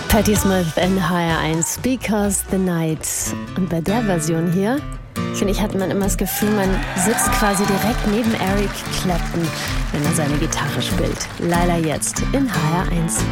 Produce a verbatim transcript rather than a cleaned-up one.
Patti Smith in H R eins, Because the Night. Und bei der Version hier, finde ich, hat man immer das Gefühl, man sitzt quasi direkt neben Eric Clapton, wenn er seine Gitarre spielt. Leider jetzt in H R eins.